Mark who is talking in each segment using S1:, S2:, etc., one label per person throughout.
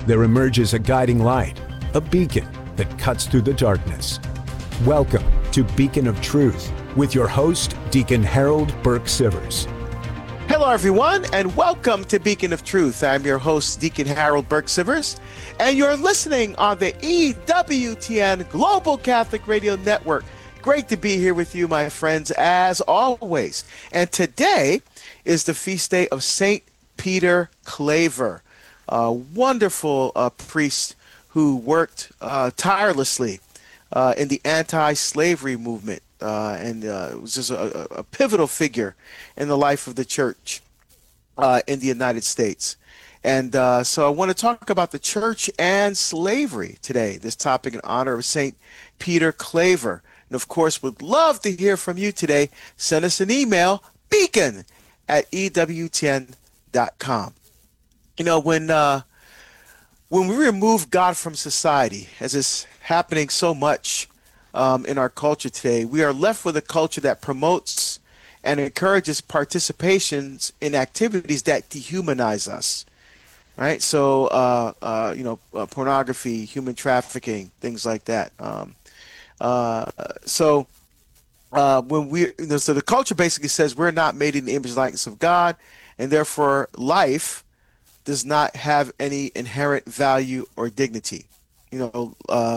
S1: there emerges a guiding light, a beacon that cuts through the darkness. Welcome to Beacon of Truth with your host, Deacon Harold Burke-Sivers.
S2: Hello, everyone, and welcome to Beacon of Truth. I'm your host, Deacon Harold Burke-Sivers, and you're listening on the EWTN Global Catholic Radio Network. Great to be here with you, my friends, as always. And today is the feast day of St. Peter Claver, a wonderful priest who worked tirelessly in the anti-slavery movement. And was just a pivotal figure in the life of the church in the United States. And so I want to talk about the church and slavery today, this topic in honor of St. Peter Claver. And of course, would love to hear from you today. Send us an email, beacon@ewtn.com. You know, when we remove God from society, as is happening so much in our culture today, we are left with a culture that promotes and encourages participations in activities that dehumanize us, right? So, pornography, human trafficking, things like that. So the culture basically says we're not made in the image and likeness of God, and therefore life does not have any inherent value or dignity. You know,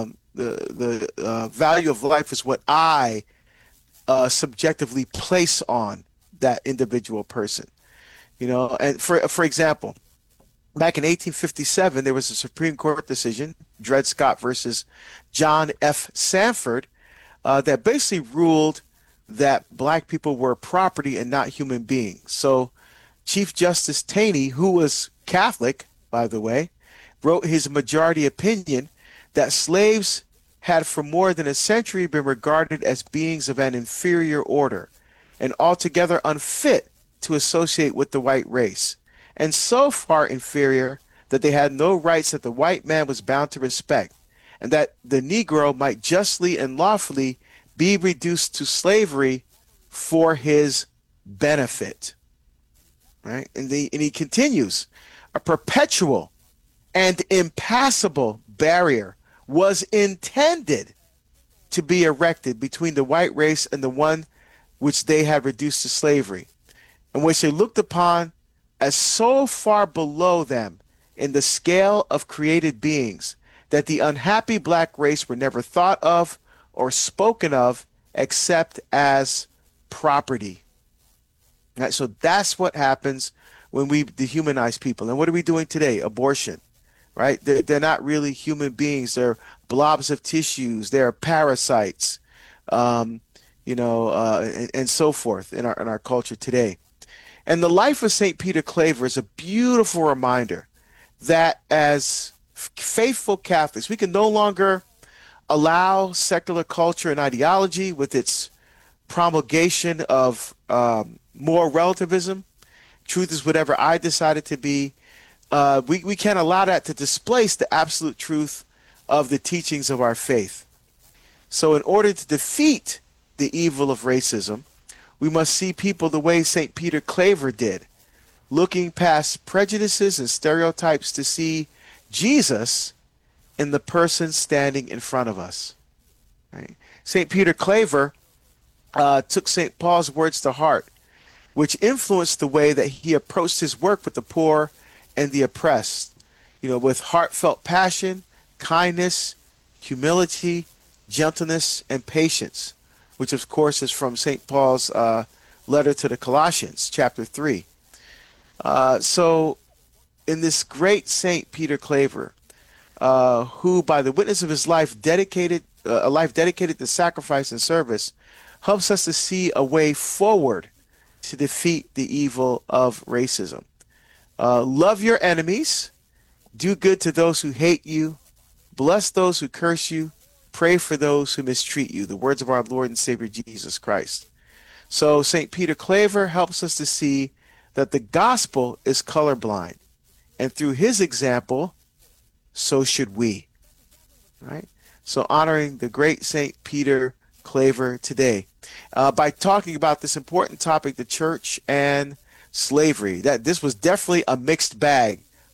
S2: the value of life is what I subjectively place on that individual person. You know, and for example, back in 1857, there was a Supreme Court decision, Dred Scott versus John F. Sanford, that basically ruled that black people were property and not human beings. So Chief Justice Taney, who was Catholic, by the way, wrote his majority opinion that slaves had for more than a century been regarded as beings of an inferior order and altogether unfit to associate with the white race, and so far inferior that they had no rights that the white man was bound to respect, and that the Negro might justly and lawfully be reduced to slavery for his benefit. Right? And he continues, a perpetual and impassable barrier was intended to be erected between the white race and the one which they had reduced to slavery, and which they looked upon as so far below them in the scale of created beings that the unhappy black race were never thought of or spoken of except as property. Right? So that's what happens when we dehumanize people. And what are we doing today? Abortion, right? They're not really human beings. They're blobs of tissues. They're parasites, and so forth in our culture today. And the life of St. Peter Claver is a beautiful reminder that as faithful Catholics, we can no longer allow secular culture and ideology with its promulgation of moral relativism. Truth is whatever I decide it to be. We can't allow that to displace the absolute truth of the teachings of our faith. So in order to defeat the evil of racism, we must see people the way St. Peter Claver did, looking past prejudices and stereotypes to see Jesus in the person standing in front of us. Right? St. Peter Claver took St. Paul's words to heart, which influenced the way that he approached his work with the poor and the oppressed, with heartfelt passion, kindness, humility, gentleness, and patience, which of course is from St. Paul's letter to the Colossians, chapter 3. So in this great St. Peter Claver, who by the witness of his life dedicated to sacrifice and service, helps us to see a way forward to defeat the evil of racism. Love your enemies, do good to those who hate you, bless those who curse you, pray for those who mistreat you. The words of our Lord and Savior Jesus Christ. So St. Peter Claver helps us to see that the gospel is colorblind, and through his example, so should we. Right? So honoring the great St. Peter Claver today by talking about this important topic, the church and slavery. That this was definitely a mixed bag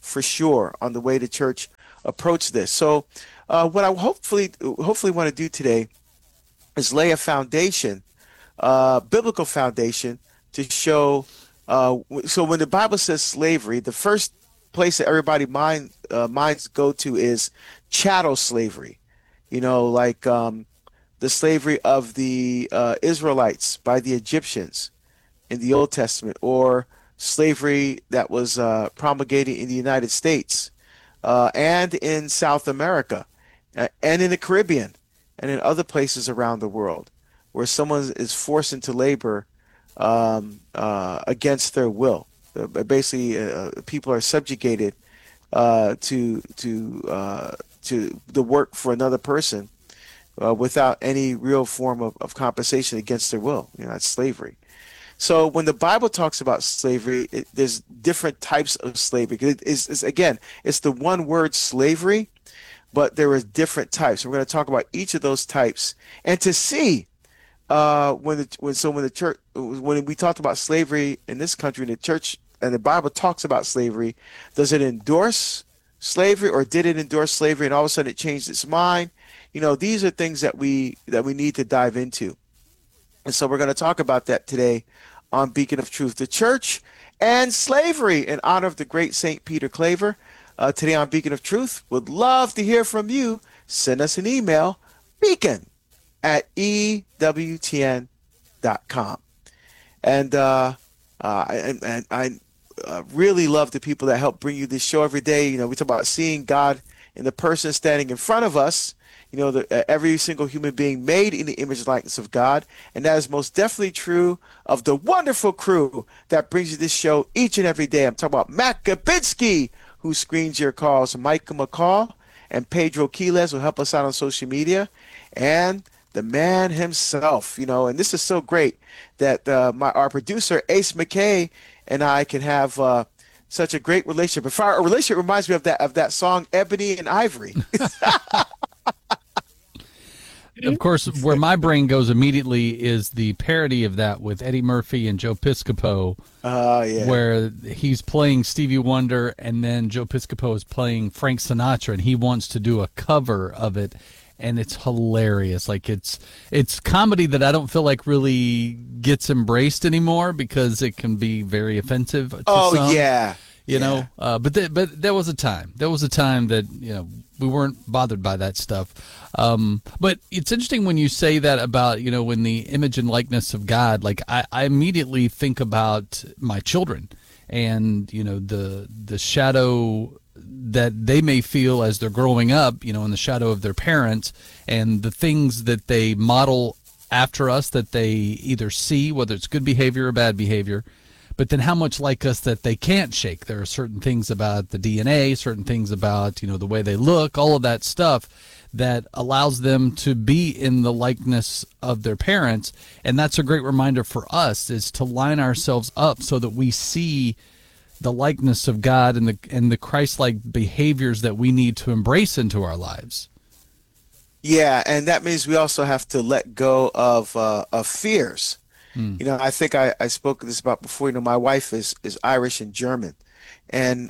S2: for sure on the way the church approached this. So, what I hopefully want to do today is lay a foundation, biblical foundation, to show. So when the Bible says slavery, the first place that everybody minds go to is chattel slavery. Like the slavery of the Israelites by the Egyptians in the Old Testament, or slavery that was promulgated in the United States and in South America and in the Caribbean and in other places around the world, where someone is forced into labor against their will. Basically, people are subjugated to the work for another person without any real form of compensation against their will. That's slavery. So when the Bible talks about slavery, there's different types of slavery. It's the one word slavery, but there are different types. We're going to talk about each of those types, and to see when we talked about slavery in this country, in the church and the Bible talks about slavery, does it endorse slavery, or did it endorse slavery and all of a sudden it changed its mind? These are things that we need to dive into. And so we're going to talk about that today on Beacon of Truth, the church and slavery, in honor of the great St. Peter Claver. Today on Beacon of Truth, would love to hear from you. Send us an email, beacon@ewtn.com. And I really love the people that help bring you this show every day. We talk about seeing God in the person standing in front of us. Every single human being made in the image and likeness of God. And that is most definitely true of the wonderful crew that brings you this show each and every day. I'm talking about Matt Gabinski, who screens your calls, Micah McCall, and Pedro Quiles, who help us out on social media, and the man himself. And this is so great that our producer, Ace McKay, and I can have such a great relationship. Our relationship reminds me of that song, Ebony and Ivory.
S3: Of course, where my brain goes immediately is the parody of that with Eddie Murphy and Joe Piscopo, where he's playing Stevie Wonder and then Joe Piscopo is playing Frank Sinatra, and he wants to do a cover of it, and it's hilarious. Like it's comedy that I don't feel like really gets embraced anymore because it can be very offensive to some. But there was a time. There was a time that we weren't bothered by that stuff. But it's interesting when you say that about when the image and likeness of God. Like I immediately think about my children and the shadow that they may feel as they're growing up. In the shadow of their parents, and the things that they model after us that they either see, whether it's good behavior or bad behavior. But then how much like us that they can't shake. There are certain things about the DNA, certain things about, the way they look, all of that stuff that allows them to be in the likeness of their parents. And that's a great reminder for us, is to line ourselves up so that we see the likeness of God and the Christ-like behaviors that we need to embrace into our lives.
S2: Yeah, and that means we also have to let go of fears. I think I spoke this about before. My wife is Irish and German, and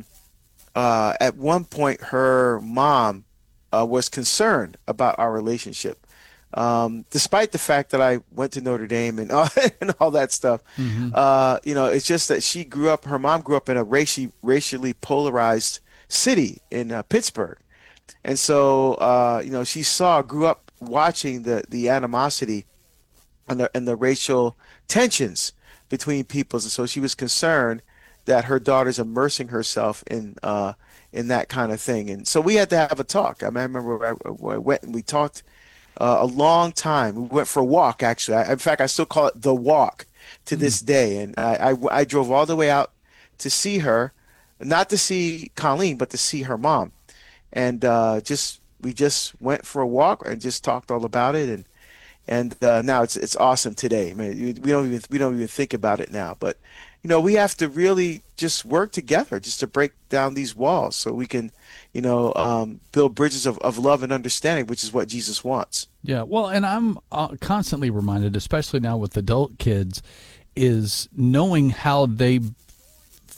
S2: at one point her mom was concerned about our relationship, despite the fact that I went to Notre Dame and all that stuff. It's just that her mom grew up in a racially polarized city in Pittsburgh, and so she grew up watching the animosity and the racial tensions between peoples, and so she was concerned that her daughter's immersing herself in that kind of thing, and so we had to have a talk. I remember I went and we talked a long time. We went for a walk, actually. In fact, I still call it the walk to this day, and I drove all the way out to see her, not to see Colleen, but to see her mom, and we just went for a walk and just talked all about it, and now it's awesome today. I mean, we don't even think about it now. But we have to really just work together just to break down these walls so we can build bridges of love and understanding, which is what Jesus wants.
S3: Yeah, well, and I'm constantly reminded, especially now with adult kids, is knowing how they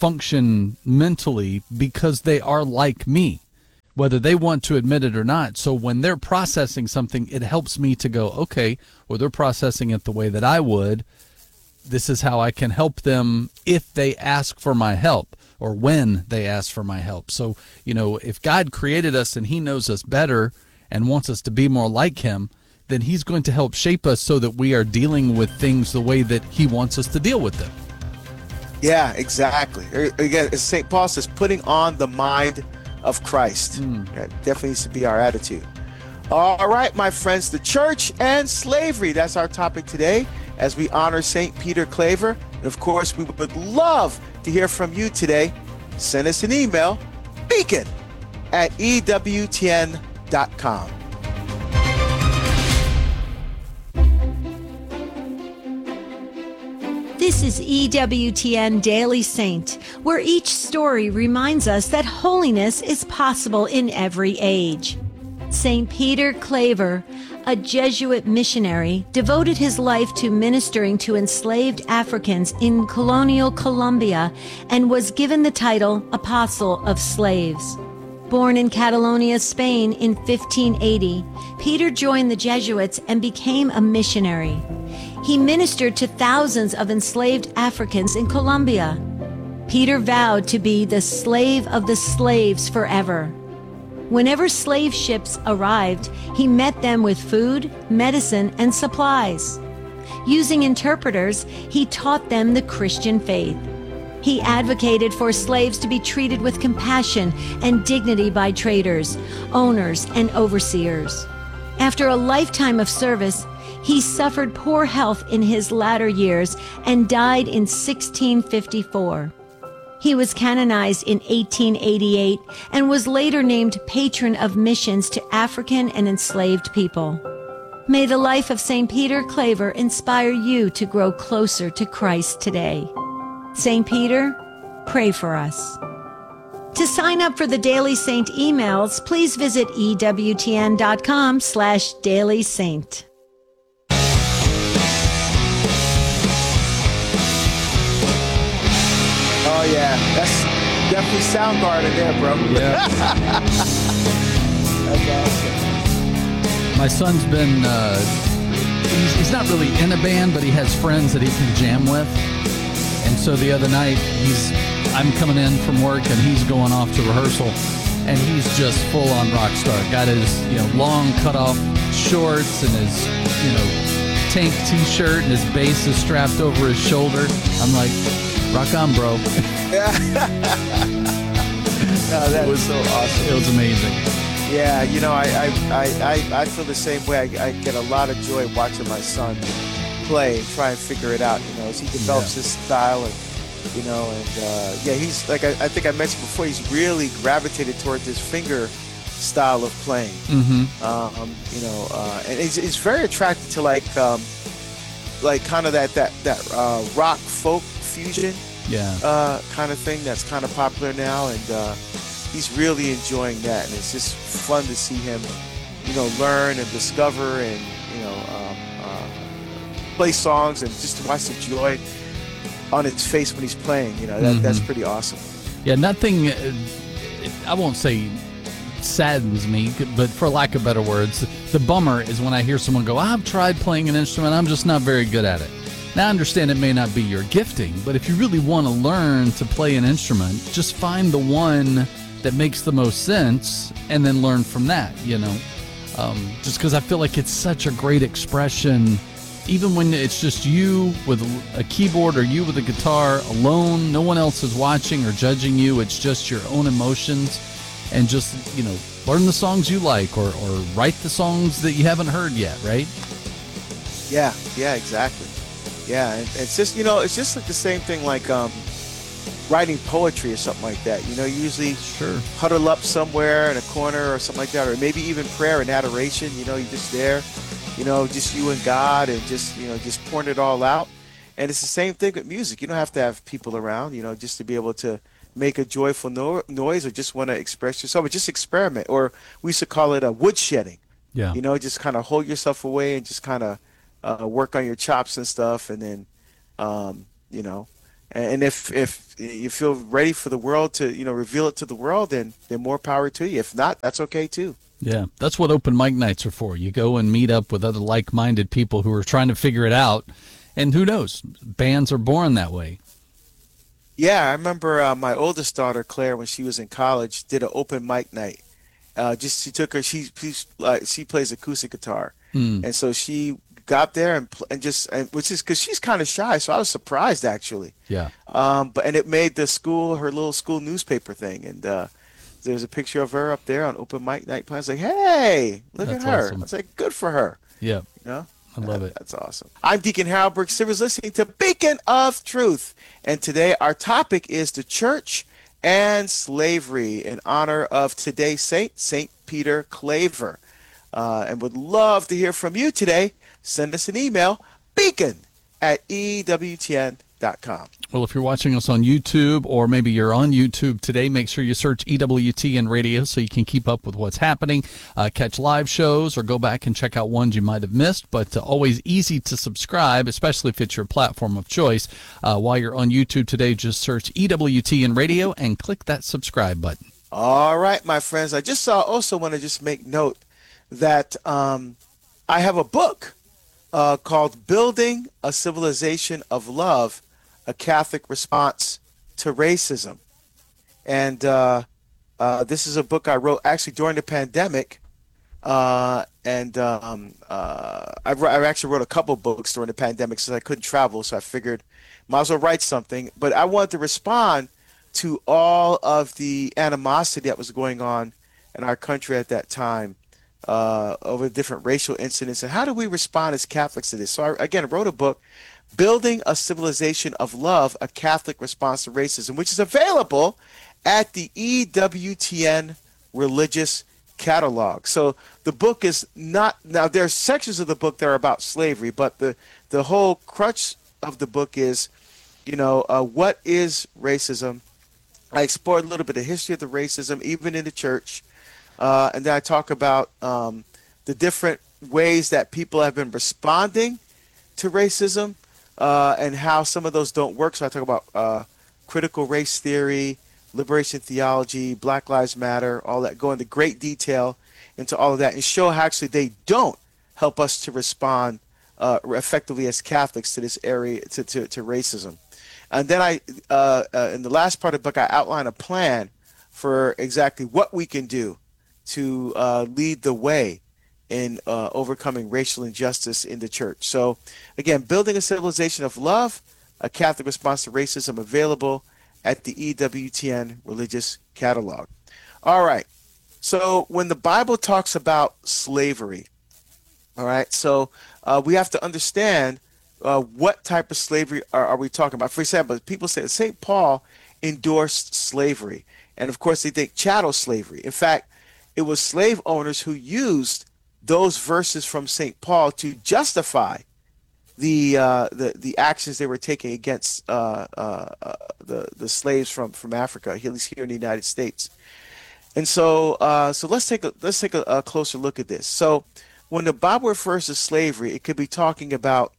S3: function mentally because they are like me, whether they want to admit it or not. So when they're processing something, it helps me to go, okay, well, they're processing it the way that I would. This is how I can help them if they ask for my help, or when they ask for my help. So, if God created us and he knows us better and wants us to be more like him, then he's going to help shape us so that we are dealing with things the way that he wants us to deal with them.
S2: Yeah, exactly. Again, as St. Paul says, putting on the mind of Christ. That definitely needs to be our attitude. All right, my friends, the church and slavery. That's our topic today as we honor St. Peter Claver. And of course, we would love to hear from you today. Send us an email, beacon@ewtn.com.
S4: This is EWTN Daily Saint, where each story reminds us that holiness is possible in every age. St. Peter Claver, a Jesuit missionary, devoted his life to ministering to enslaved Africans in colonial Colombia and was given the title Apostle of Slaves. Born in Catalonia, Spain in 1580, Peter joined the Jesuits and became a missionary. He ministered to thousands of enslaved Africans in Colombia. Peter vowed to be the slave of the slaves forever. Whenever slave ships arrived, he met them with food, medicine, and supplies. Using interpreters, he taught them the Christian faith. He advocated for slaves to be treated with compassion and dignity by traders, owners, and overseers. After a lifetime of service, he suffered poor health in his latter years and died in 1654. He was canonized in 1888 and was later named patron of missions to African and enslaved people. May the life of St. Peter Claver inspire you to grow closer to Christ today. St. Peter, pray for us. To sign up for the Daily Saint emails, please visit ewtn.com/dailysaint.
S2: Oh yeah, that's definitely Soundgarden there, bro.
S3: Yeah.
S2: That's awesome.
S3: My son's been, he's not really in a band, but he has friends that he can jam with. And so the other night, I'm coming in from work and he's going off to rehearsal, and he's just full on rock star. Got his, long cut off shorts and his, tank t-shirt, and his bass is strapped over his shoulder. I'm like, rock on, bro.
S2: No, that was so awesome.
S3: It was amazing.
S2: Yeah, I feel the same way. I get a lot of joy watching my son play and try and figure it out, as he develops his style and he's like, I think I mentioned before, he's really gravitated towards his finger style of playing.
S3: Mm-hmm.
S2: And he's very attracted to like kind of that rock folk fusion kind of thing that's kind of popular now, and he's really enjoying that, and it's just fun to see him learn and discover and play songs, and just to watch the joy on his face when he's playing. That's pretty awesome.
S3: Yeah, nothing, I won't say saddens me, but for lack of better words, the bummer is when I hear someone go, I've tried playing an instrument, I'm just not very good at it. Now, I understand it may not be your gifting, but if you really want to learn to play an instrument, just find the one that makes the most sense and then learn from that, just because I feel like it's such a great expression, even when it's just you with a keyboard or you with a guitar alone, no one else is watching or judging you, it's just your own emotions, and just, learn the songs you like, or write the songs that you haven't heard yet, right?
S2: Yeah, exactly. Yeah, and it's just, it's just like the same thing like writing poetry or something like that. You usually huddle up somewhere in a corner or something like that, or maybe even prayer and adoration. You're just there, just you and God, and just pouring it all out. And it's the same thing with music. You don't have to have people around, just to be able to make a joyful noise, or just want to express yourself, or just experiment. Or we used to call it a woodshedding. Yeah. Just kind of hold yourself away and just kind of work on your chops and stuff, and then, And if you feel ready for the world to, reveal it to the world, then more power to you. If not, that's okay too.
S3: Yeah, that's what open mic nights are for. You go and meet up with other like-minded people who are trying to figure it out. And who knows, bands are born that way.
S2: Yeah, I remember my oldest daughter, Claire, when she was in college, did an open mic night. She took her, she plays acoustic guitar. And so she got there which is because she's kind of shy. So I was surprised actually.
S3: Yeah.
S2: And it made her little school newspaper thing. And there's a picture of her up there on open mic night playing. I was like, hey, look at her. Awesome. I was like, good for her.
S3: Yeah.
S2: I
S3: love it.
S2: That's awesome. I'm Deacon Harold Burke Sivers, listening to Beacon of Truth. And today our topic is the church and slavery in honor of today's saint, St. Peter Claver. And would love to hear from you today. Send us an email, beacon@ewtn.com.
S3: Well, if you're watching us on YouTube, or maybe you're on YouTube today, make sure you search EWTN Radio so you can keep up with what's happening, catch live shows, or go back and check out ones you might have missed. But always easy to subscribe, especially if it's your platform of choice. While you're on YouTube today, just search EWTN Radio and click that subscribe button.
S2: All right, my friends. I also want to just make note that I have a book called Building a Civilization of Love, a Catholic Response to Racism. And this is a book I wrote actually during the pandemic. I actually wrote a couple books during the pandemic since I couldn't travel, so I figured might as well write something. But I wanted to respond to all of the animosity that was going on in our country at that time over different racial incidents, and how do we respond as Catholics to this? So I wrote a book, Building a Civilization of Love, a Catholic Response to Racism, which is available at the EWTN Religious Catalog. So the book is not, now there are sections of the book that are about slavery, but the whole crux of the book is, what is racism? I explored a little bit of history of the racism, even in the church. And then I talk about the different ways that people have been responding to racism and how some of those don't work. So I talk about critical race theory, liberation theology, Black Lives Matter, all that, go into great detail into all of that and show how actually they don't help us to respond effectively as Catholics to this area, to racism. And then in the last part of the book, I outline a plan for exactly what we can do to lead the way in overcoming racial injustice in the church. So again, Building a Civilization of Love, a Catholic Response to Racism, available at the EWTN Religious Catalog. All right. So when the Bible talks about slavery, all right, so we have to understand what type of slavery are we talking about. For example, people say St. Paul endorsed slavery. And of course, they think chattel slavery. In fact, it was slave owners who used those verses from St. Paul to justify the actions they were taking against the slaves from Africa, at least here in the United States. And so let's take a closer look at this. So when the Bible refers to slavery, it could be talking about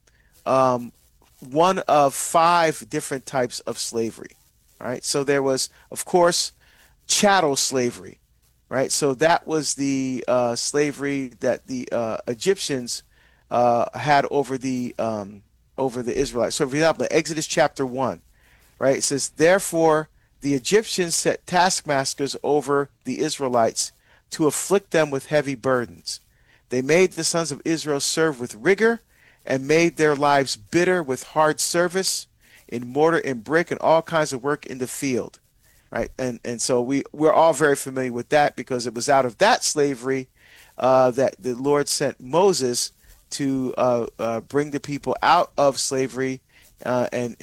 S2: one of 5 different types of slavery. All right. So there was, of course, chattel slavery. Right. So that was the slavery that the Egyptians had over the Israelites. So for example, Exodus chapter 1, right? It says, therefore, the Egyptians set taskmasters over the Israelites to afflict them with heavy burdens. They made the sons of Israel serve with rigor and made their lives bitter with hard service in mortar and brick and all kinds of work in the field. Right. And so we're all very familiar with that, because it was out of that slavery that the Lord sent Moses to bring the people out of slavery and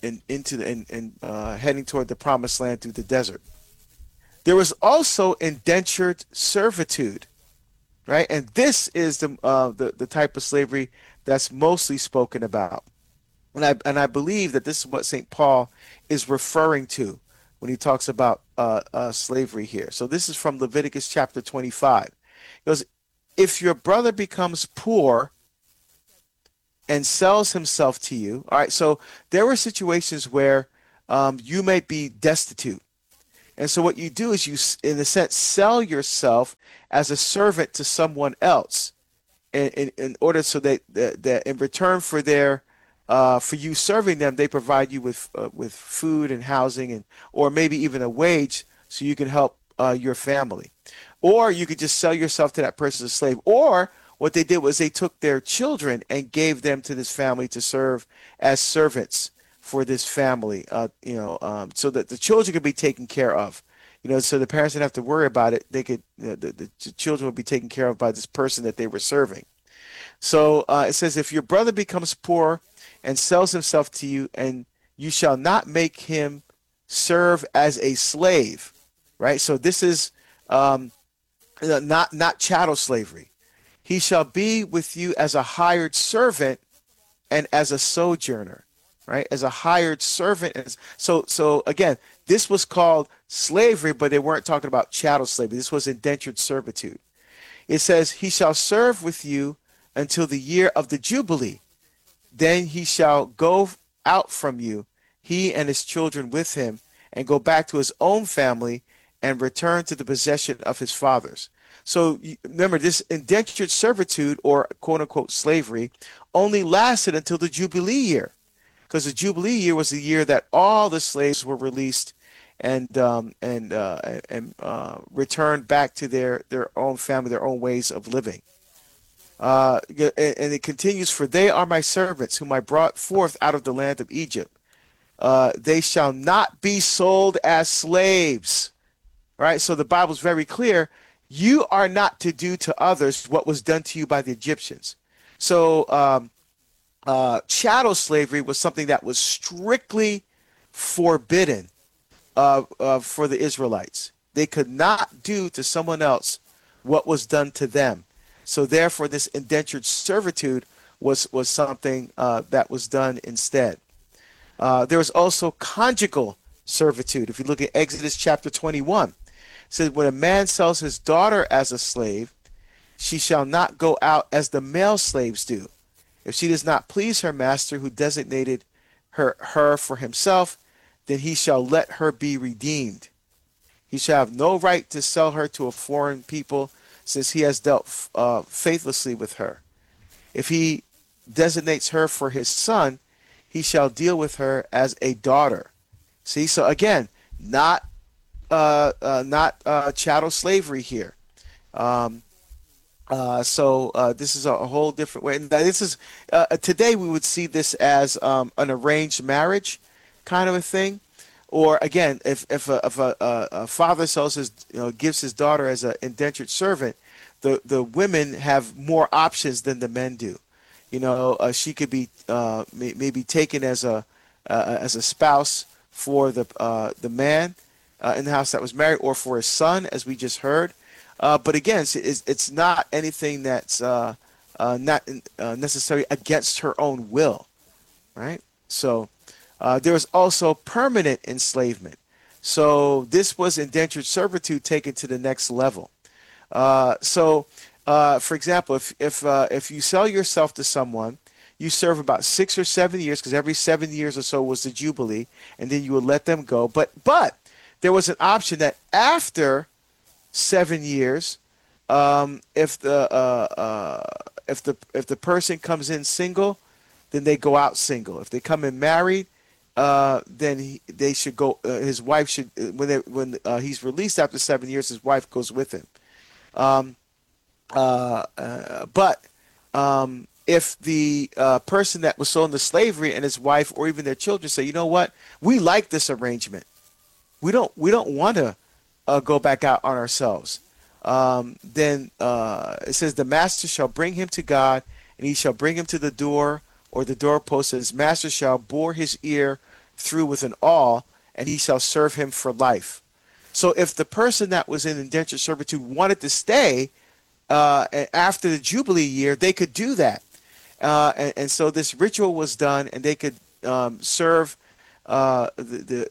S2: heading toward the promised land through the desert. There was also indentured servitude. Right. And this is the type of slavery that's mostly spoken about. And I believe that this is what St. Paul is referring to when he talks about slavery here. So this is from Leviticus chapter 25. It goes, if your brother becomes poor and sells himself to you. All right. So there were situations where you may be destitute. And so what you do is you, in a sense, sell yourself as a servant to someone else in order so that in return for their for you serving them, they provide you with food and housing and or maybe even a wage so you can help your family. Or you could just sell yourself to that person as a slave. Or what they did was they took their children and gave them to this family to serve as servants for this family, so that the children could be taken care of. So the parents didn't have to worry about it. They could, the children would be taken care of by this person that they were serving. So it says, if your brother becomes poor and sells himself to you, and you shall not make him serve as a slave, right? So this is not chattel slavery. He shall be with you as a hired servant and as a sojourner, right? As a hired servant. So again, this was called slavery, but they weren't talking about chattel slavery. This was indentured servitude. It says, he shall serve with you until the year of the Jubilee. Then he shall go out from you, he and his children with him, and go back to his own family and return to the possession of his fathers. So remember, this indentured servitude, or quote unquote slavery, only lasted until the Jubilee year, because the Jubilee year was the year that all the slaves were released and returned back to their own family, their own ways of living. And it continues, for they are my servants, whom I brought forth out of the land of Egypt. They shall not be sold as slaves. All right, so the Bible is very clear. You are not to do to others what was done to you by the Egyptians. So chattel slavery was something that was strictly forbidden for the Israelites. They could not do to someone else what was done to them. So therefore, this indentured servitude was something that was done instead. There was also conjugal servitude. If you look at Exodus chapter 21, it says, when a man sells his daughter as a slave, she shall not go out as the male slaves do. If she does not please her master, who designated her for himself, then he shall let her be redeemed. He shall have no right to sell her to a foreign people, since he has dealt faithlessly with her. If he designates her for his son, he shall deal with her as a daughter. See, so again, not chattel slavery here. So this is a whole different way. And this is today we would see this as an arranged marriage kind of a thing. Or again, if a father sells his, gives his daughter as an indentured servant, the women have more options than the men do. She could be maybe taken as a spouse for the man in the house that was married, or for his son, as we just heard. But again, it's not anything that's not necessarily against her own will, right? So. There was also permanent enslavement. So this was indentured servitude taken to the next level. For example, if you sell yourself to someone, you serve about 6 or 7 years, because every 7 years or so was the Jubilee, and then you would let them go. But there was an option that after 7 years, if the person comes in single, then they go out single. If they come in married, then they should go. His wife should, when he's released after 7 years, his wife goes with him. But if the person that was sold into slavery and his wife or even their children say, you know what, we like this arrangement, we don't want to go back out on ourselves. Then it says, the master shall bring him to God, and he shall bring him to the door or the doorpost, and his master shall bore his ear through with an awl, and he shall serve him for life. So if the person that was in indentured servitude wanted to stay after the Jubilee year, they could do that. And so this ritual was done, and they could serve the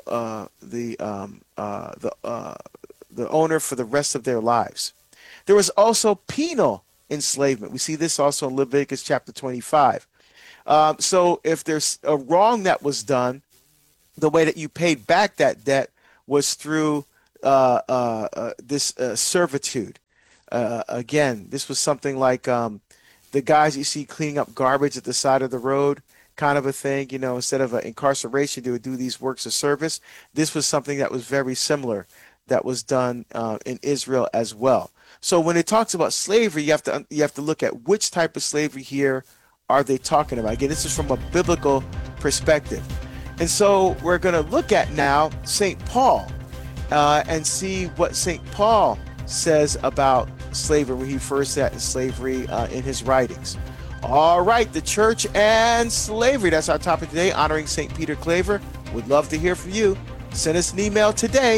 S2: owner for the rest of their lives. There was also penal enslavement. We see this also in Leviticus chapter 25. So if there's a wrong that was done, the way that you paid back that debt was through this servitude. Again, this was something like the guys you see cleaning up garbage at the side of the road, kind of a thing. Instead of incarceration, they would do these works of service. This was something that was very similar that was done in Israel as well. So when it talks about slavery, you have to look at which type of slavery here are they talking about. Again, this is from a biblical perspective. And so we're going to look at now St. Paul and see what St. Paul says about slavery when he refers to that in slavery in his writings. All right, the church and slavery. That's our topic today, honoring St. Peter Claver. Would love to hear from you. Send us an email today,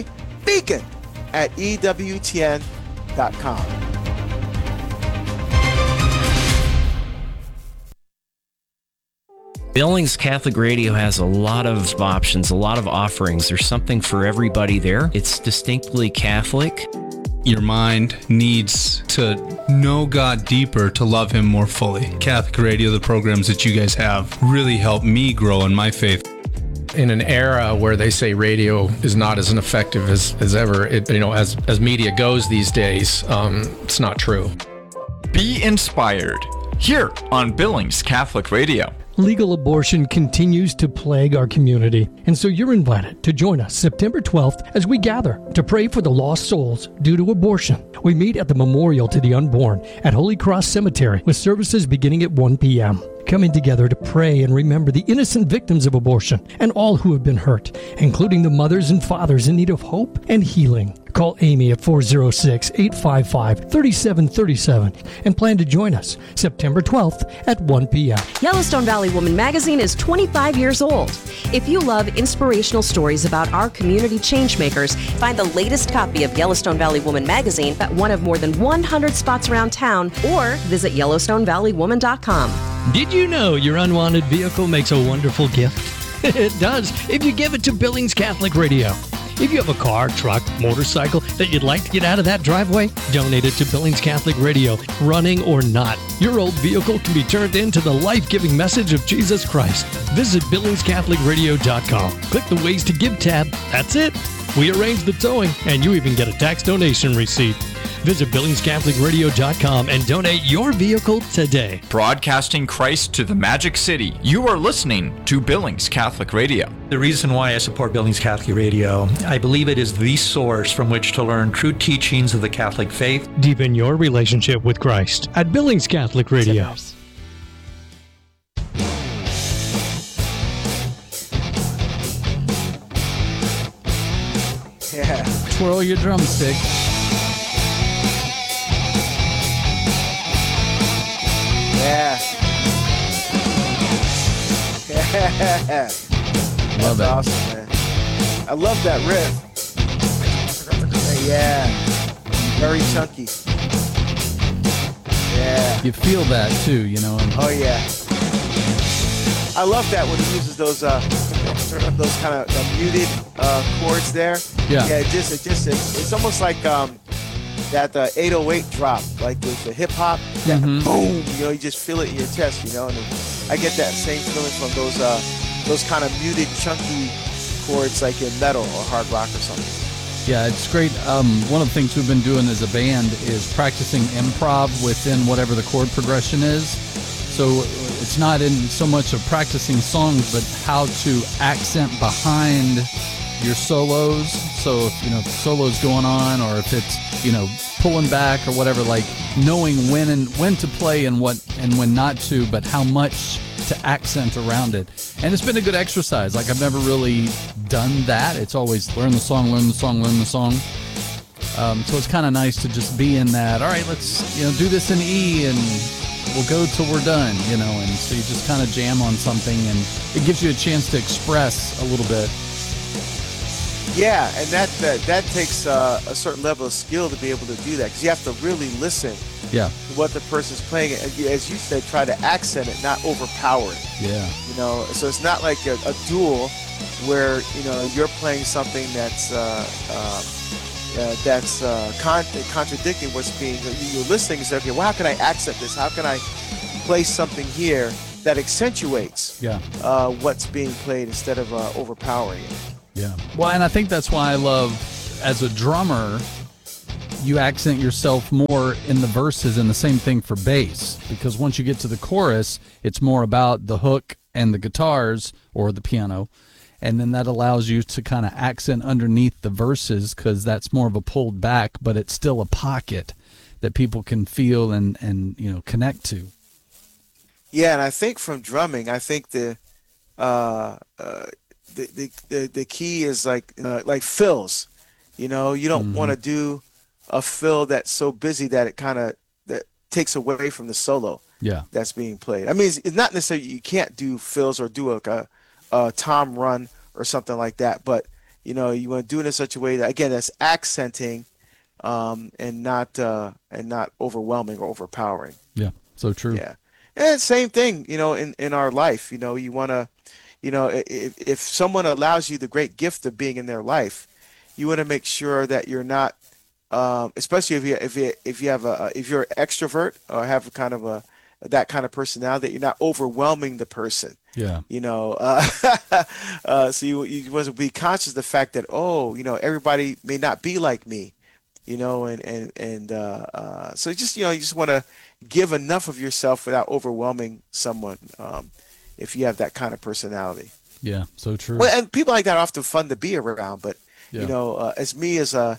S2: beacon@ewtn.com.
S5: Billings Catholic Radio has a lot of options, a lot of offerings. There's something for everybody there. It's distinctly Catholic.
S6: Your mind needs to know God deeper to love Him more fully. Catholic Radio, the programs that you guys have, really helped me grow in my faith.
S7: In an era where they say radio is not as effective as ever, as media goes these days, it's not true.
S8: Be inspired here on Billings Catholic Radio.
S9: Legal abortion continues to plague our community, and so you're invited to join us September 12th as we gather to pray for the lost souls due to abortion. We meet at the Memorial to the Unborn at Holy Cross Cemetery with services beginning at 1 p.m. Coming together to pray and remember the innocent victims of abortion and all who have been hurt, including the mothers and fathers in need of hope and healing. Call Amy at 406-855-3737 and plan to join us September 12th at 1 p.m.
S10: Yellowstone Valley Woman magazine is 25 years old. If you love inspirational stories about our community changemakers, find the latest copy of Yellowstone Valley Woman magazine at one of more than 100 spots around town or visit YellowstoneValleyWoman.com.
S9: Did you know your unwanted vehicle makes a wonderful gift? It does if you give it to Billings Catholic Radio. If you have a car, truck, motorcycle that you'd like to get out of that driveway, donate it to Billings Catholic Radio, running or not. Your old vehicle can be turned into the life-giving message of Jesus Christ. Visit BillingsCatholicRadio.com. Click the Ways to Give tab. That's it. We arrange the towing, and you even get a tax donation receipt. Visit BillingsCatholicRadio.com and donate your vehicle today.
S8: Broadcasting Christ to the Magic City. You are listening to Billings Catholic Radio.
S11: The reason why I support Billings Catholic Radio, I believe it is the source from which to learn true teachings of the Catholic faith.
S9: Deepen your relationship with Christ at Billings Catholic Radio.
S2: Yeah.
S3: Twirl your drumstick.
S2: Yeah. Yeah.
S3: Love
S2: That's
S3: it.
S2: awesome, man. I love that riff. Yeah. Very chunky. Yeah.
S3: You feel that too,
S2: Oh yeah. I love that when he uses those kind of muted chords there.
S3: Yeah.
S2: Yeah. It's almost like that 808 drop, like with the hip hop. That boom. You just feel it in your chest. And I get that same feeling from those kind of muted, chunky chords, like in metal or hard rock or something.
S3: Yeah, it's great. One of the things we've been doing as a band is practicing improv within whatever the chord progression is. So it's not in so much of practicing songs, but how to accent behind your solos. So if the solo's going on, or if it's pulling back or whatever, like knowing when to play and when not to, but how much to accent around it. And it's been a good exercise. Like, I've never really done that. It's always learn the song. So it's kind of nice to just be in that. All right, let's do this in E and we'll go till we're done. And so you just kind of jam on something, and it gives you a chance to express a little bit.
S2: Yeah, and that takes a certain level of skill to be able to do that, because you have to really listen
S3: Yeah.
S2: to what the person's playing. As you said, try to accent it, not overpower it.
S3: Yeah.
S2: So it's not like a duel where you're playing something that's contradicting what's being. You're listening and say, okay, well, how can I accent this? How can I play something here that accentuates what's being played instead of overpowering it.
S3: Yeah. Well, and I think that's why I love, as a drummer, you accent yourself more in the verses, and the same thing for bass, because once you get to the chorus, it's more about the hook and the guitars or the piano, and then that allows you to kind of accent underneath the verses, because that's more of a pulled back, but it's still a pocket that people can feel and connect to.
S2: Yeah, and I think from drumming, I think the key is like fills. You don't want to do a fill that's so busy that it that takes away from the solo that's being played. I mean, it's not necessarily you can't do fills or do a tom run or something like that, but you want to do it in such a way that, again, that's accenting and not overwhelming or overpowering.
S3: Yeah, so true.
S2: Yeah. And same thing, in our life, you want to, if someone allows you the great gift of being in their life, you want to make sure that you're not, especially if you're an extrovert or have that kind of personality, that you're not overwhelming the person.
S3: Yeah.
S2: So you want to be conscious of the fact that, everybody may not be like me, so you just want to give enough of yourself without overwhelming someone, if you have that kind of personality.
S3: Yeah, so true.
S2: Well, and people like that are often fun to be around, but as me as a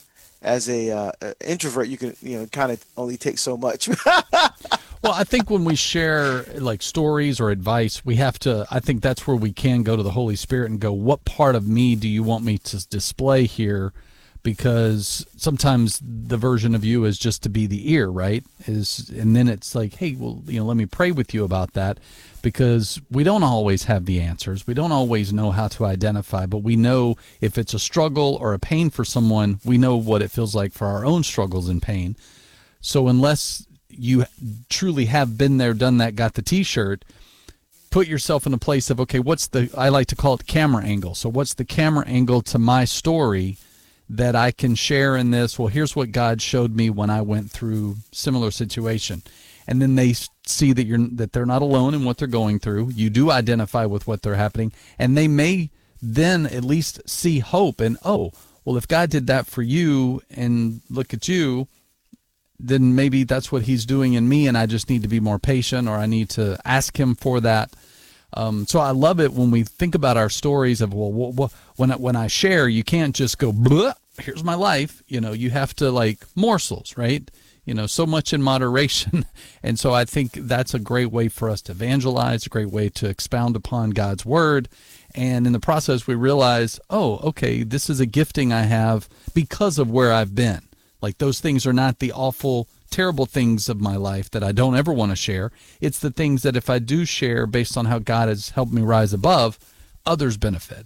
S2: introvert, you can kind of only take so much.
S3: Well, I think when we share like stories or advice, I think that's where we can go to the Holy Spirit and go, what part of me do you want me to display here? Because sometimes the version of you is just to be the ear, right? And then it's like, hey, well, let me pray with you about that, because we don't always have the answers. We don't always know how to identify, but we know if it's a struggle or a pain for someone, we know what it feels like for our own struggles and pain. So unless you truly have been there, done that, got the T-shirt, put yourself in a place of, okay, I like to call it camera angle. So what's the camera angle to my story that I can share in this? Well, here's what God showed me when I went through similar situation. And then they see that they're not alone in what they're going through. You do identify with what they're happening, and they may then at least see hope. And, if God did that for you and look at you, then maybe that's what he's doing in me, and I just need to be more patient, or I need to ask him for that. So I love it when we think about our stories of, when I share, you can't just go, blah, here's my life. You have to, like, morsels, right? So much in moderation. And so I think that's a great way for us to evangelize, a great way to expound upon God's word. And in the process, we realize, okay, this is a gifting I have because of where I've been. Like, those things are not the awful, terrible things of my life that I don't ever want to share. It's the things that if I do share based on how God has helped me rise above, others benefit.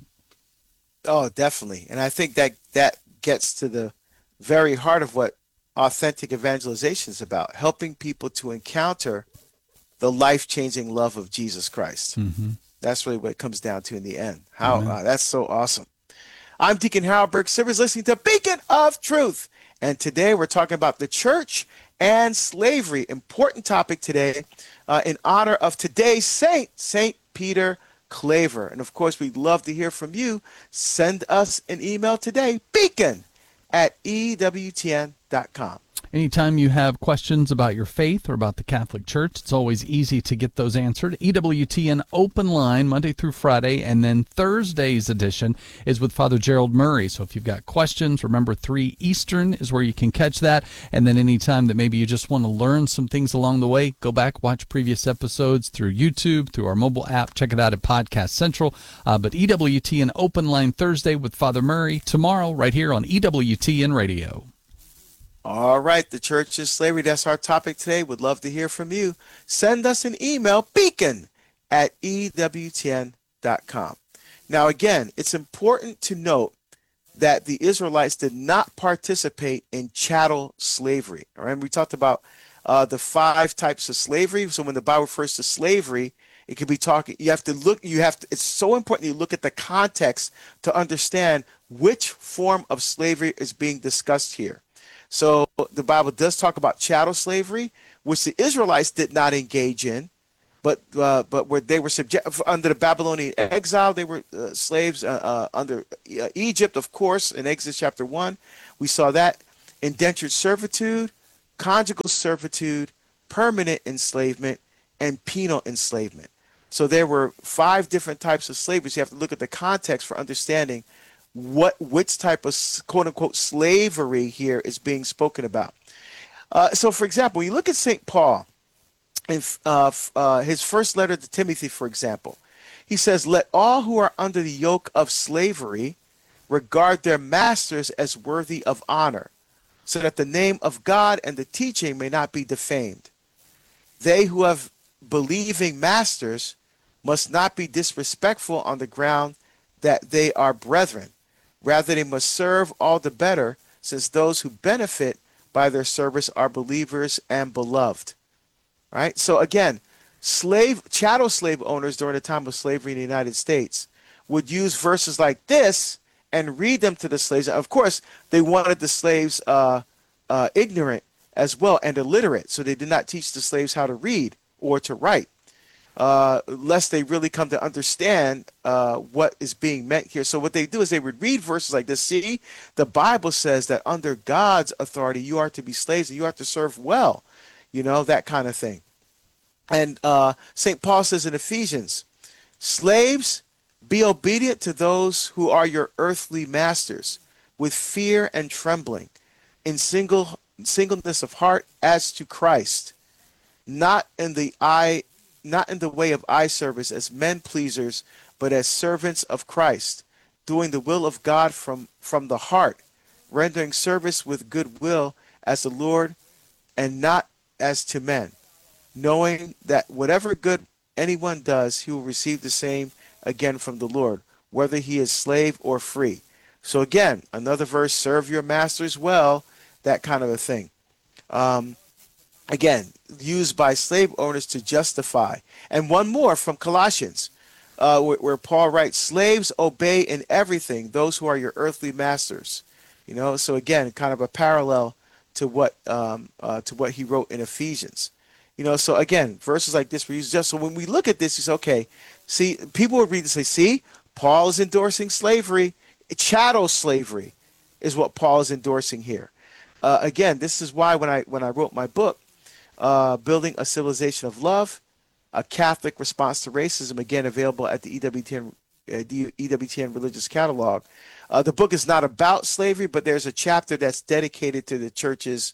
S2: Oh, definitely. And I think that gets to the very heart of what authentic evangelization is about, helping people to encounter the life-changing love of Jesus Christ. Mm-hmm. That's really what it comes down to in the end. That's so awesome. I'm Deacon Harold Burke Sivers, listening to Beacon of Truth. And today we're talking about the church and slavery. Important topic today in honor of today's saint, St. Peter Claver. And of course, we'd love to hear from you. Send us an email today, beacon@ewtn.com.
S3: Anytime you have questions about your faith or about the Catholic Church, it's always easy to get those answered. EWTN Open Line, Monday through Friday, and then Thursday's edition is with Father Gerald Murray. So if you've got questions, remember 3 Eastern is where you can catch that. And then anytime that maybe you just want to learn some things along the way, go back, watch previous episodes through YouTube, through our mobile app. Check it out at Podcast Central. But EWTN Open Line Thursday with Father Murray tomorrow right here on EWTN Radio.
S2: All right, the church is slavery. That's our topic today. Would love to hear from you. Send us an email, beacon@ewtn.com. Now, again, it's important to note that the Israelites did not participate in chattel slavery. All right, we talked about the 5 types of slavery. So when the Bible refers to slavery, it could be talking, it's so important you look at the context to understand which form of slavery is being discussed here. So the Bible does talk about chattel slavery, which the Israelites did not engage in, but where they were subject under the Babylonian exile, they were slaves under Egypt, of course. In Exodus chapter 1, we saw that indentured servitude, conjugal servitude, permanent enslavement, and penal enslavement. So there were 5 different types of slavery. So you have to look at the context for understanding which type of quote unquote slavery here is being spoken about. So, for example, when you look at St. Paul in his first letter to Timothy, for example, he says, "Let all who are under the yoke of slavery regard their masters as worthy of honor, so that the name of God and the teaching may not be defamed. They who have believing masters must not be disrespectful on the ground that they are brethren. Rather, they must serve all the better, since those who benefit by their service are believers and beloved." Right? So again, chattel slave owners during the time of slavery in the United States would use verses like this and read them to the slaves. Of course, they wanted the slaves ignorant as well and illiterate, so they did not teach the slaves how to read or to write, lest they really come to understand what is being meant here. So what they do is they would read verses like this. See, the Bible says that under God's authority, you are to be slaves and you are to serve well, that kind of thing. And St. Paul says in Ephesians, "Slaves, be obedient to those who are your earthly masters, with fear and trembling, in singleness of heart as to Christ, not in the way of eye service as men pleasers, but as servants of Christ, doing the will of God from the heart, rendering service with good will as the Lord and not as to men, knowing that whatever good anyone does, he will receive the same again from the Lord, whether he is slave or free." So again, another verse, serve your masters well, that kind of a thing. Again, used by slave owners to justify. And one more from Colossians, where Paul writes, "Slaves, obey in everything those who are your earthly masters." So again, kind of a parallel to what he wrote in Ephesians. So again, verses like this were used just so when we look at this, you say, okay, see, people would read and say, see, Paul is endorsing slavery. Chattel slavery is what Paul is endorsing here. Again, this is why when I wrote my book, Building a Civilization of Love, a Catholic Response to Racism, again available at the EWTN Religious Catalog. The book is not about slavery, but there's a chapter that's dedicated to the church's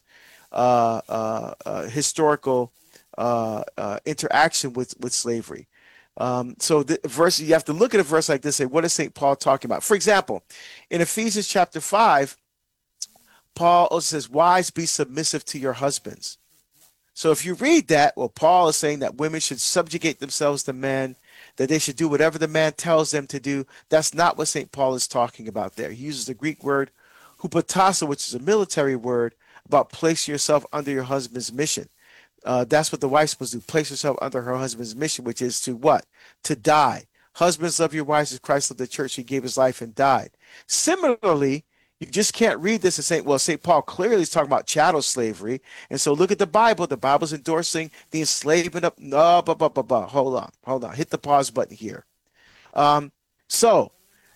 S2: historical interaction with slavery. So the verse, you have to look at a verse like this and say, what is St. Paul talking about? For example, in Ephesians chapter 5, Paul also says, "Wives, be submissive to your husbands." So if you read that, well, Paul is saying that women should subjugate themselves to men, that they should do whatever the man tells them to do. That's not what St. Paul is talking about there. He uses the Greek word hupotasso, which is a military word, about placing yourself under your husband's mission. That's what the wife's supposed to do, place herself under her husband's mission, which is to what? To die. Husbands, love your wives as Christ loved the church. He gave his life and died. Similarly, you just can't read this and say, well, St. Paul clearly is talking about chattel slavery. And so look at the Bible. The Bible's endorsing the enslavement of, no, hold on. Hit the pause button here. So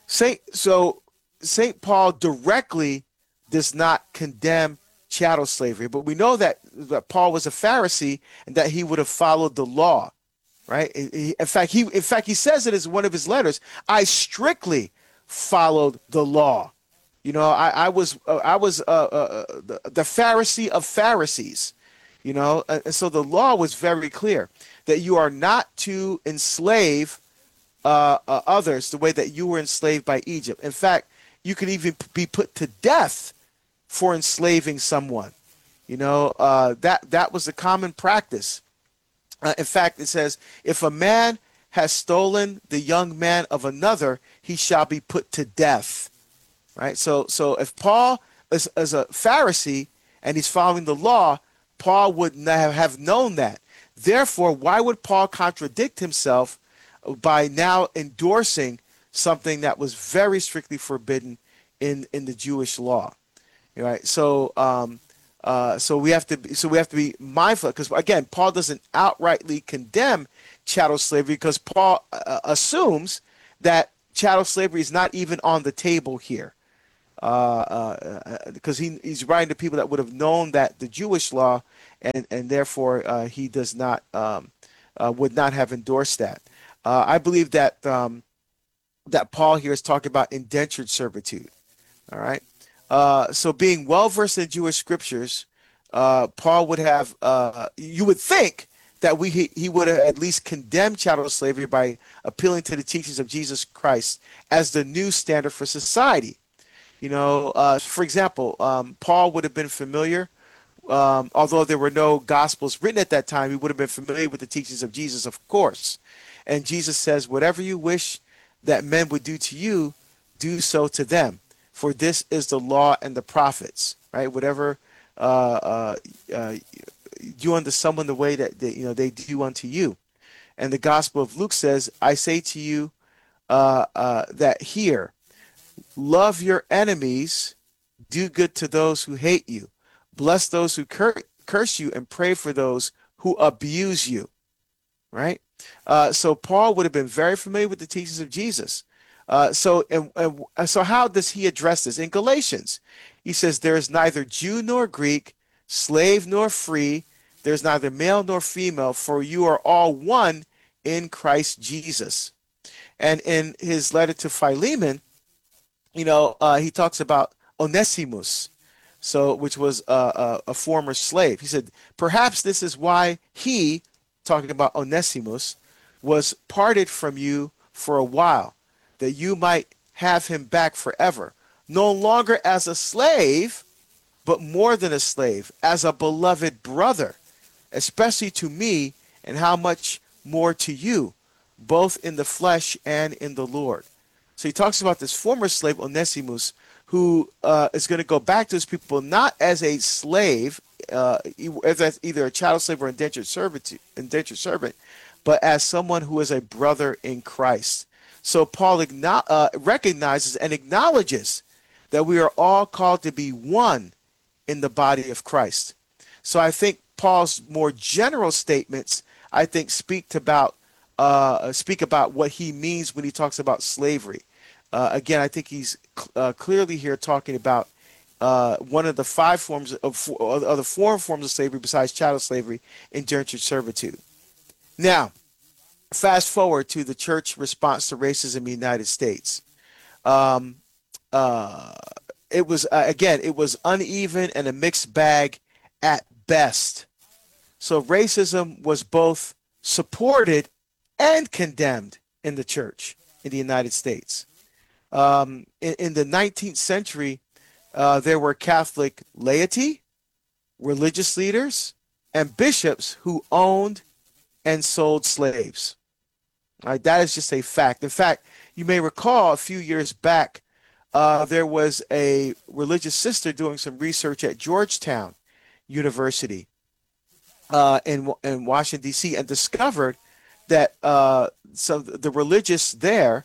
S2: St. Paul directly does not condemn chattel slavery, but we know that Paul was a Pharisee and that he would have followed the law, right? In fact, he says it as one of his letters. I strictly followed the law. I was the Pharisee of Pharisees, and so the law was very clear that you are not to enslave others the way that you were enslaved by Egypt. In fact, you could even be put to death for enslaving someone. That was a common practice. In fact, it says, if a man has stolen the young man of another, he shall be put to death. Right? So if Paul is a Pharisee and he's following the law, Paul would not have known that. Therefore, why would Paul contradict himself by now endorsing something that was very strictly forbidden in the Jewish law? Right? So we have to be mindful, because again, Paul doesn't outrightly condemn chattel slavery, because Paul assumes that chattel slavery is not even on the table here, because he's writing to people that would have known that the Jewish law, and therefore he does not would not have endorsed that. I believe that that Paul here is talking about indentured servitude. All right. So being well versed in Jewish scriptures, Paul would have, you would think that he would have at least condemned chattel slavery by appealing to the teachings of Jesus Christ as the new standard for society. You know, for example, Paul would have been familiar, although there were no gospels written at that time, he would have been familiar with the teachings of Jesus, of course. And Jesus says, whatever you wish that men would do to you, do so to them. For this is the law and the prophets, right? Whatever do unto someone the way that they do unto you. And the Gospel of Luke says, I say to you that here, love your enemies, do good to those who hate you, bless those who curse you, and pray for those who abuse you, right? So Paul would have been very familiar with the teachings of Jesus. So how does he address this? In Galatians, he says, there is neither Jew nor Greek, slave nor free, there's neither male nor female, for you are all one in Christ Jesus. And in his letter to Philemon, he talks about Onesimus, which was a former slave. He said, perhaps this is why he, talking about Onesimus, was parted from you for a while, that you might have him back forever, no longer as a slave, but more than a slave, as a beloved brother, especially to me, and how much more to you, both in the flesh and in the Lord. So he talks about this former slave, Onesimus, who is going to go back to his people not as a slave, as either a chattel slave or indentured servant, but as someone who is a brother in Christ. So Paul recognizes and acknowledges that we are all called to be one in the body of Christ. So I think Paul's more general statements, speak about what he means when he talks about slavery. Again, I think he's clearly here talking about one of the five forms of the four forms of slavery besides chattel slavery, indentured servitude. Now, fast forward to the church response to racism in the United States. It was uneven and a mixed bag at best. So racism was both supported and condemned in the church in the United States. In the 19th century, there were Catholic laity, religious leaders, and bishops who owned and sold slaves. All right, that is just a fact. In fact, you may recall a few years back, there was a religious sister doing some research at Georgetown University in Washington, D.C., and discovered that the religious there,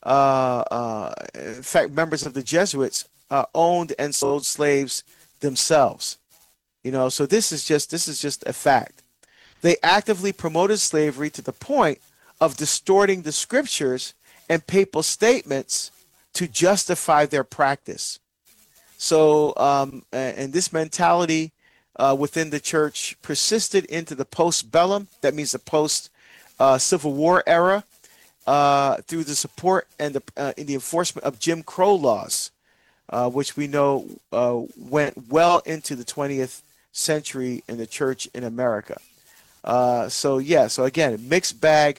S2: in fact, members of the Jesuits, owned and sold slaves themselves. So this is just a fact. They actively promoted slavery to the point of distorting the scriptures and papal statements to justify their practice. So, and this mentality within the church persisted into the post-bellum, that means the post-Civil War era, through the support and in the enforcement of Jim Crow laws, which we know went well into the 20th century in the church in America. So again, mixed bag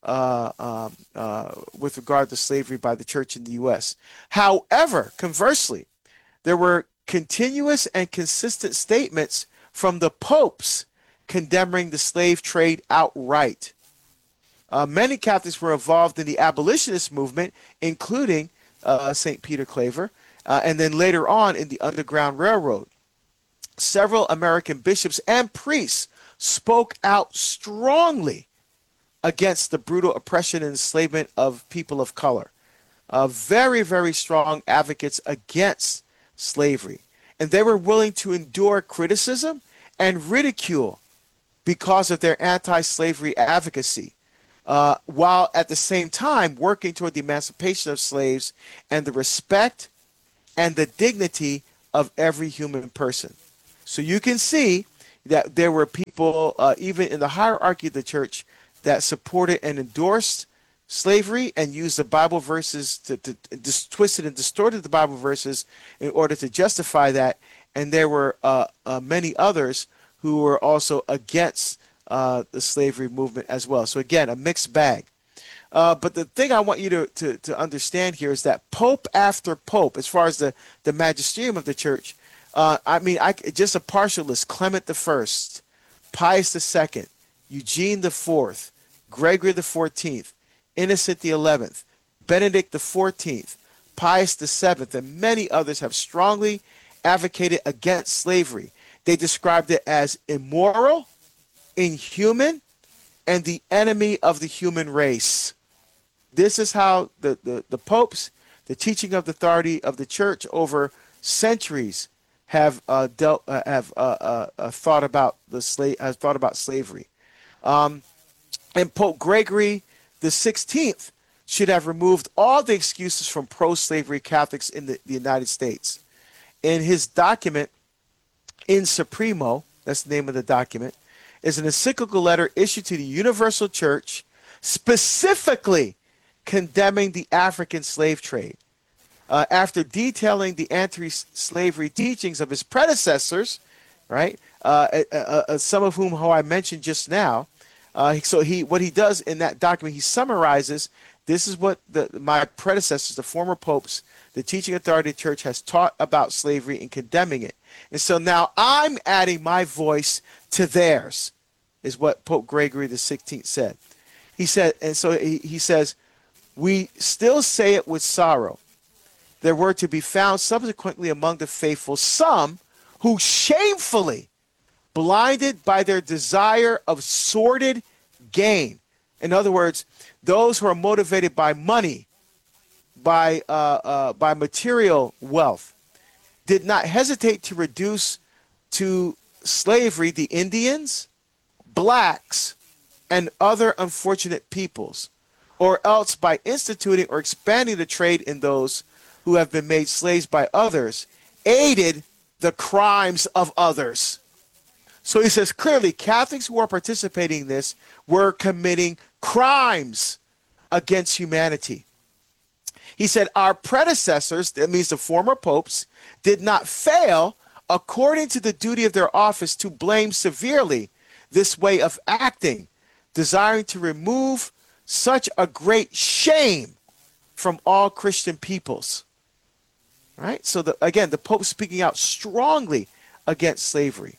S2: with regard to slavery by the church in the U.S. However, conversely, there were continuous and consistent statements from the popes condemning the slave trade outright. Many Catholics were involved in the abolitionist movement, including St. Peter Claver, and then later on in the Underground Railroad. Several American bishops and priests spoke out strongly against the brutal oppression and enslavement of people of color. Very, very strong advocates against slavery. And they were willing to endure criticism and ridicule because of their anti-slavery advocacy. while at the same time working toward the emancipation of slaves and the respect and the dignity of every human person. So you can see that there were people, even in the hierarchy of the church, that supported and endorsed slavery and used the Bible verses to twisted and distorted the Bible verses in order to justify that. And there were many others who were also against the slavery movement as well. So again, a mixed bag. But the thing I want you to understand here is that pope after pope, as far as the magisterium of the church, just a partial list: Clement I, Pius II, Eugene IV, Gregory XIV, Innocent XI, Benedict XIV, Pius VII, and many others have strongly advocated against slavery. They described it as immoral, inhuman, and the enemy of the human race. This is how the popes, the teaching of the authority of the church over centuries, have thought about slavery. And Pope Gregory the 16th should have removed all the excuses from pro-slavery Catholics in the United States. In his document, In Supremo, that's the name of the document, is an encyclical letter issued to the Universal Church specifically condemning the African slave trade. After detailing the anti-slavery teachings of his predecessors, right, some of whom I mentioned just now, what he does in that document, he summarizes, this is what my predecessors, the former popes, the teaching authority of the church has taught about slavery and condemning it. And so now I'm adding my voice to theirs, is what Pope Gregory the 16th said. He said, and so he says, we still say it with sorrow. There were to be found subsequently among the faithful some who shamefully, blinded by their desire of sordid gain. In other words, those who are motivated by money, by material wealth, did not hesitate to reduce to slavery the Indians, blacks, and other unfortunate peoples, or else by instituting or expanding the trade in those who have been made slaves by others, aided the crimes of others. So he says clearly, Catholics who are participating in this were committing crimes against humanity. He said our predecessors, that means the former popes, did not fail, according to the duty of their office, to blame severely this way of acting, desiring to remove such a great shame from all Christian peoples. Right? So again, the Pope speaking out strongly against slavery.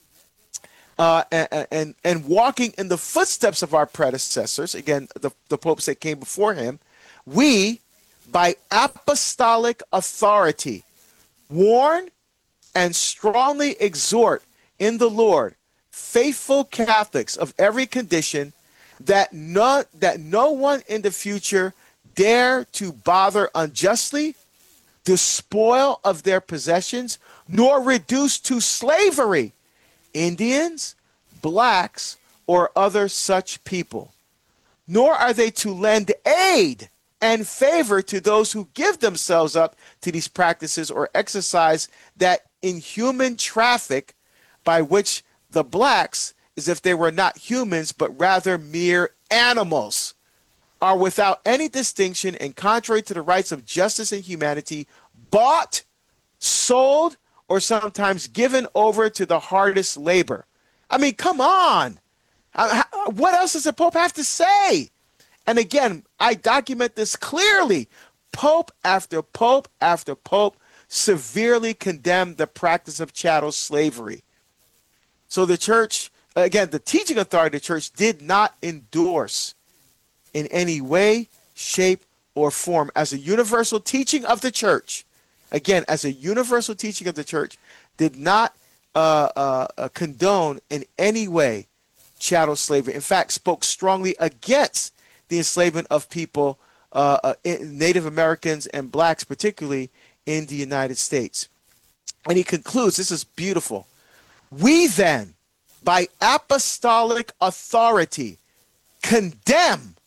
S2: And walking in the footsteps of our predecessors, again, the popes that came before him, we, by apostolic authority, warn and strongly exhort in the Lord faithful Catholics of every condition that no one in the future dare to bother unjustly, despoil of their possessions, nor reduce to slavery Indians, blacks, or other such people. Nor are they to lend aid and favor to those who give themselves up to these practices or exercise that inhuman traffic by which the blacks, as if they were not humans but rather mere animals, are without any distinction and contrary to the rights of justice and humanity, bought, sold, or sometimes given over to the hardest labor. I mean, come on. What else does the Pope have to say? And again, I document this clearly. Pope after Pope after Pope severely condemned the practice of chattel slavery. So the church, again, the teaching authority of the church did not endorse in any way, shape, or form as a universal teaching of the church. Again, as a universal teaching of the church, did not condone in any way chattel slavery. In fact, spoke strongly against the enslavement of people, Native Americans and blacks, particularly in the United States. And he concludes, this is beautiful. We then, by apostolic authority, condemn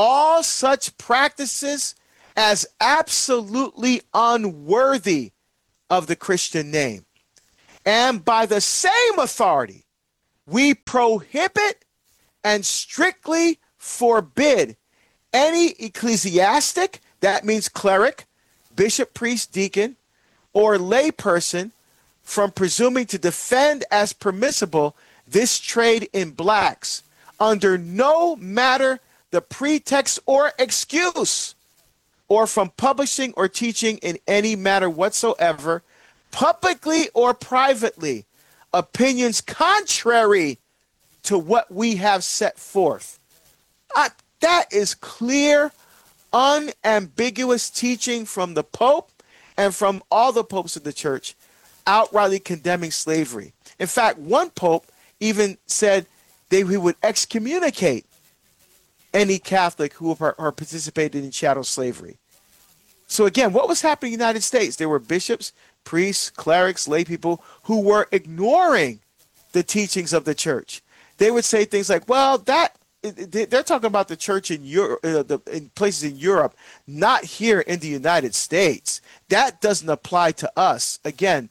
S2: all such practices as absolutely unworthy of the Christian name. And by the same authority, we prohibit and strictly forbid any ecclesiastic, that means cleric, bishop, priest, deacon, or layperson, from presuming to defend as permissible this trade in blacks under no matter the pretext or excuse, or from publishing or teaching in any matter whatsoever, publicly or privately, opinions contrary to what we have set forth. That is clear, unambiguous teaching from the Pope and from all the popes of the church, outrightly condemning slavery. In fact, one pope even said he would excommunicate any Catholic who participated in chattel slavery. So again, what was happening in the United States? There were bishops, priests, clerics, lay people who were ignoring the teachings of the church. They would say things like, well, they're talking about the church in Europe, in places in Europe, not here in the United States. That doesn't apply to us. Again,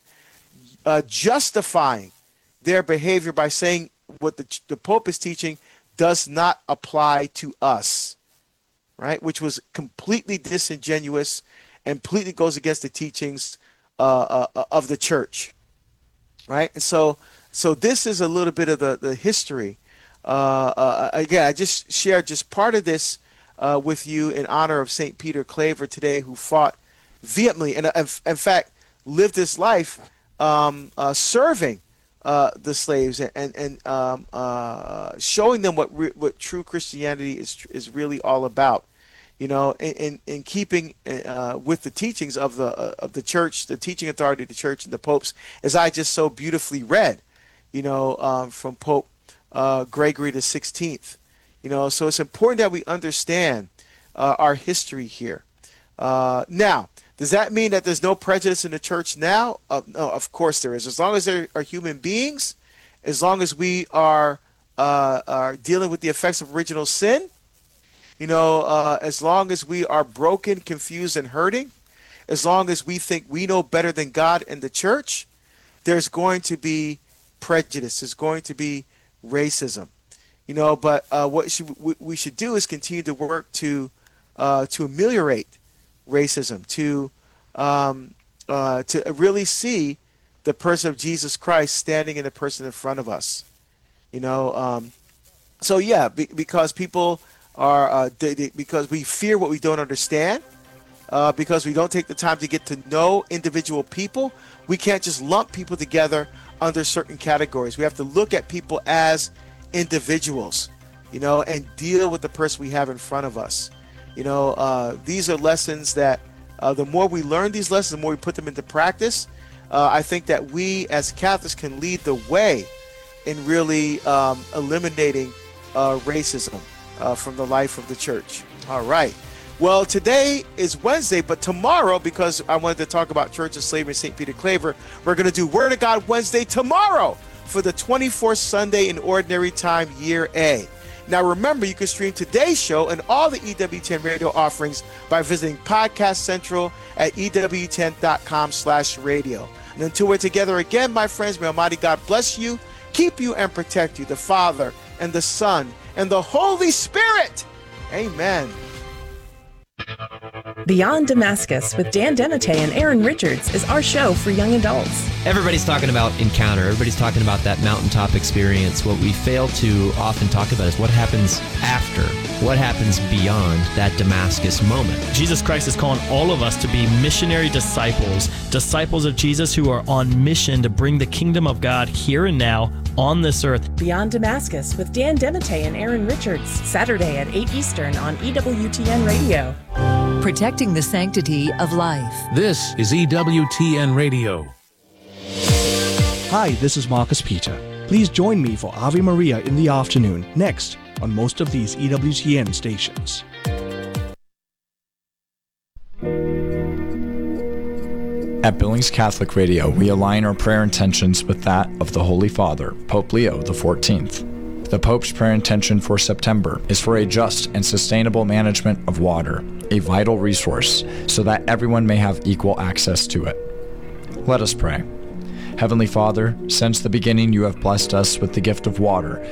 S2: justifying their behavior by saying what the Pope is teaching does not apply to us, right? Which was completely disingenuous and completely goes against the teachings of the church, right? And so this is a little bit of the history. Again, I just shared just part of this with you in honor of St. Peter Claver today, who fought vehemently and, in fact, lived his life serving the slaves and showing them what true Christianity is really all about. You know, in keeping with the teachings of the church, the teaching authority of the church and the popes, as I just so beautifully read, you know, from Pope Gregory the 16th. You know, so it's important that we understand our history here. Now, does that mean that there's no prejudice in the church now? No, of course there is. As long as there are human beings, as long as we are dealing with the effects of original sin, you know, as long as we are broken, confused, and hurting, as long as we think we know better than God and the church, there's going to be prejudice. There's going to be racism. You know, but what we should do is continue to work to ameliorate racism, to really see the person of Jesus Christ standing in the person in front of us. You know, so yeah, because people are because we fear what we don't understand, because we don't take the time to get to know individual people. We can't just lump people together under certain categories. We have to look at people as individuals, you know, and deal with the person we have in front of us. You know, these are lessons that the more we learn these lessons, the more we put them into practice. I think that we as Catholics can lead the way in really eliminating racism from the life of the church. All right. Well, today is Wednesday, but tomorrow, because I wanted to talk about Church of Slavery and St. Peter Claver, we're going to do Word of God Wednesday tomorrow for the 24th Sunday in Ordinary Time, Year A. Now, remember, you can stream today's show and all the EWTN radio offerings by visiting Podcast Central at EWTN.com/radio. And until we're together again, my friends, may Almighty God bless you, keep you, and protect you, the Father and the Son and the Holy Spirit. Amen.
S12: Beyond Damascus with Dan Denate and Aaron Richards is our show for young adults.
S5: Everybody's talking about encounter. Everybody's talking about that mountaintop experience. What we fail to often talk about is what happens after, what happens beyond that Damascus moment.
S13: Jesus Christ is calling all of us to be missionary disciples, disciples of Jesus who are on mission to bring the kingdom of God here and now on this earth.
S12: Beyond Damascus with Dan Denate and Aaron Richards, Saturday at 8 Eastern on EWTN Radio.
S14: Protecting the sanctity of life.
S15: This is EWTN Radio.
S16: Hi, this is Marcus Peter. Please join me for Ave Maria in the afternoon, next on most of these EWTN stations.
S17: At Billings Catholic Radio, we align our prayer intentions with that of the Holy Father, Pope Leo XIV. The Pope's prayer intention for September is for a just and sustainable management of water, a vital resource, so that everyone may have equal access to it. Let us pray. Heavenly Father, since the beginning you have blessed us with the gift of water,